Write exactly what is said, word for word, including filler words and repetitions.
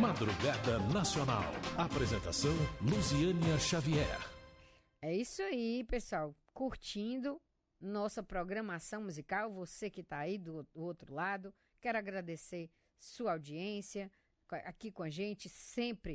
Madrugada Nacional. Apresentação Luziânia Xavier. É isso aí, pessoal. Curtindo nossa programação musical. Você que está aí do, do outro lado. Quero agradecer sua audiência aqui com a gente, sempre